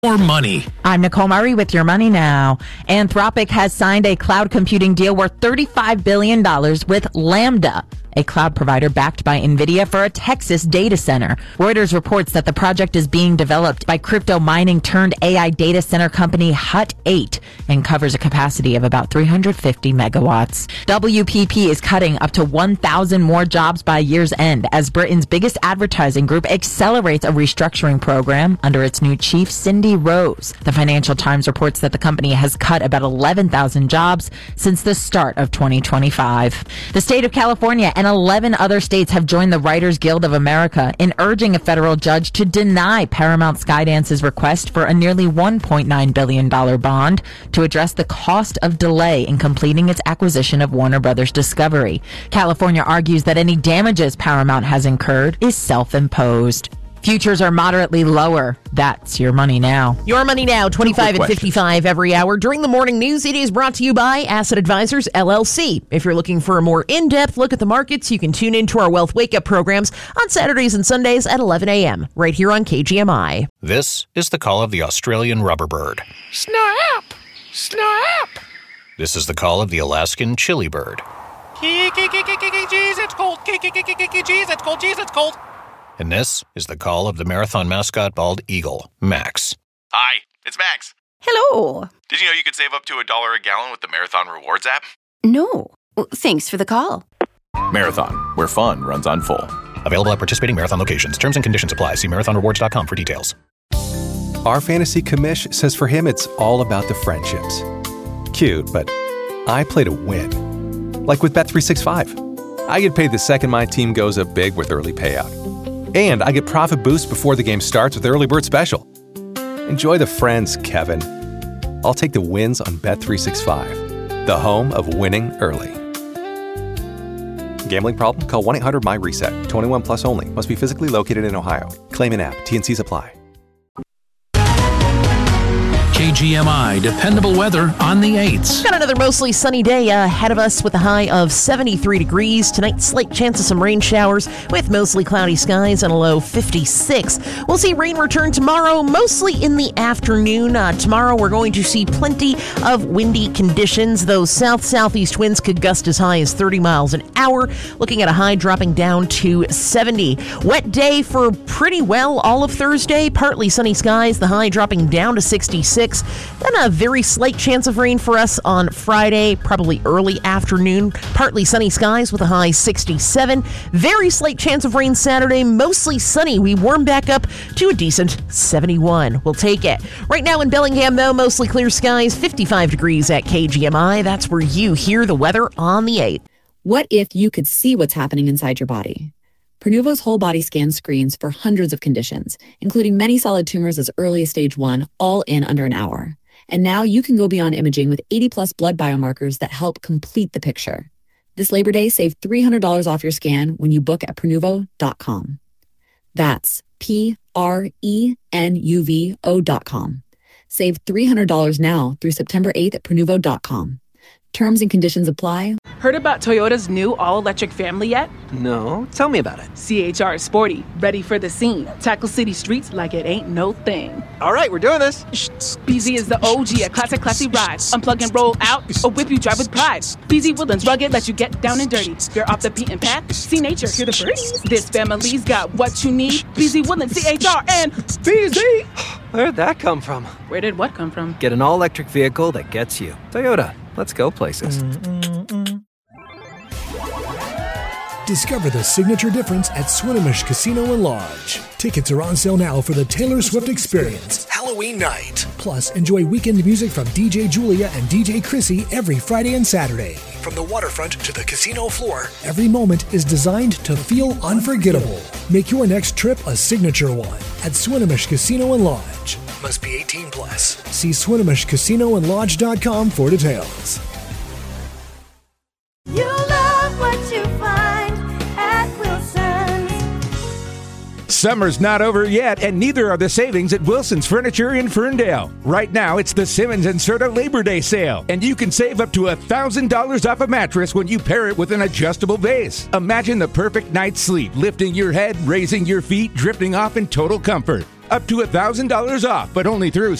More money. I'm Nicole Murray with Your Money Now. Anthropic has signed a cloud computing deal worth $35 billion with Lambda, a cloud provider backed by NVIDIA for a Texas data center. Reuters reports that the project is being developed by crypto mining turned AI data center company Hut 8 and covers a capacity of about 350 megawatts. WPP is cutting up to 1,000 more jobs by year's end as Britain's biggest advertising group accelerates a restructuring program under its new chief, Cindy Rose. The Financial Times reports that the company has cut about 11,000 jobs since the start of 2025. The state of California and 11 other states have joined the Writers Guild of America in urging a federal judge to deny Paramount Skydance's request for a nearly $1.9 billion bond to address the cost of delay in completing its acquisition of Warner Brothers Discovery. California argues that any damages Paramount has incurred is self-imposed. Futures are moderately lower. That's Your Money Now. Your Money Now, 25 and 55 every hour. During the morning news, it is brought to you by Asset Advisors, LLC. If you're looking for a more in-depth look at the markets, you can tune into our Wealth Wake-Up programs on Saturdays and Sundays at 11 a.m. right here on KGMI. This is the call of the Australian rubberbird. Snap! Snap! This is the call of the Alaskan chili bird. Jeez, it's cold. Jeez, it's cold. Jeez, it's cold. And this is the call of the marathon mascot bald eagle, Max. Hi, it's Max. Hello. Did you know you could save up to $1 a gallon with the Marathon Rewards app? No. Well, thanks for the call. Marathon, where fun runs on full. Available at participating marathon locations. Terms and conditions apply. See marathonrewards.com for details. Our fantasy commish says for him it's all about the friendships. Cute, but I play to win. Like with Bet365. I get paid the second my team goes up big with early payout. And I get profit boost before the game starts with Early Bird Special. Enjoy the friends, Kevin. I'll take the wins on Bet365, the home of winning early. Gambling problem? Call 1-800-MY-RESET. 21 plus only. Must be physically located in Ohio. Claim an app. T&Cs apply. KGMI, dependable weather on the 8s. Got another mostly sunny day ahead of us with a high of 73 degrees. Tonight, slight chance of some rain showers with mostly cloudy skies and a low 56. We'll see rain return tomorrow, mostly in the afternoon. Tomorrow, we're going to see plenty of windy conditions. Those south-southeast winds could gust as high as 30 miles an hour, looking at a high dropping down to 70. Wet day for pretty well all of Thursday. Partly sunny skies, the high dropping down to 66. Then a very slight chance of rain for us on Friday, probably early afternoon. Partly sunny skies with a high 67. Very slight chance of rain Saturday, mostly sunny. We warm back up to a decent 71. We'll take it. Right now in Bellingham, though, mostly clear skies, 55 degrees at KGMI. That's where you hear the weather on the 8th. What if you could see what's happening inside your body? Prenuvo's whole body scan screens for hundreds of conditions, including many solid tumors as early as stage 1, all in under an hour. And now you can go beyond imaging with 80-plus blood biomarkers that help complete the picture. This Labor Day, save $300 off your scan when you book at Prenuvo.com. That's Prenuvo.com. Save $300 now through September 8th at Prenuvo.com. Terms and conditions apply. Heard about Toyota's new all-electric family yet? No, tell me about it. CHR is sporty, ready for the scene. Tackle city streets like it ain't no thing. All right, we're doing this. BZ is the OG, a classy ride. Unplug and roll out, or whip you drive with pride. BZ Woodlands rugged, let you get down and dirty. You're off the beaten path, see nature, hear the birds. This family's got what you need. BZ Woodlands, CHR, and BZ. Where'd that come from? Where did what come from? Get an all-electric vehicle that gets you. Toyota. Let's go places. Discover the signature difference at Swinomish Casino and Lodge. Tickets are on sale now for the Taylor Swift Experience, Halloween night. Plus, enjoy weekend music from DJ Julia and DJ Chrissy every Friday and Saturday. From the waterfront to the casino floor, every moment is designed to feel unforgettable. Make your next trip a signature one at Swinomish Casino and Lodge. Must be 18 plus. See SwinomishCasinoandLodge.com for details. You love what you find at Wilson's. Summer's not over yet, and neither are the savings at Wilson's Furniture in Ferndale. Right now, it's the Simmons and Serta Labor Day sale, and you can save up to $1,000 off a mattress when you pair it with an adjustable base. Imagine the perfect night's sleep, lifting your head, raising your feet, drifting off in total comfort. Up to $1,000 off, but only through